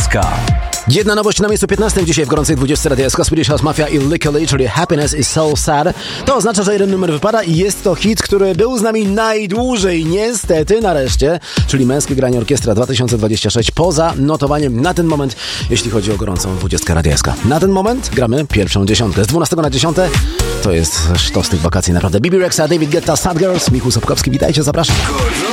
SK. Jedna nowość na miejscu 15 dzisiaj w gorącej 20 Radia SK. Swedish House Mafia i Lickily, czyli Happiness is so sad. To oznacza, że jeden numer wypada i jest to hit, który był z nami najdłużej, niestety, nareszcie, czyli Męskie Granie Orkiestra 2026 poza notowaniem na ten moment, jeśli chodzi o gorącą 20 Radia SK. Na ten moment gramy pierwszą dziesiątkę. Z 12 na 10 to jest sztos tych wakacji, naprawdę. Bibi Rexa, David Guetta, Sad Girls, Michał Sapkowski, witajcie, zapraszam.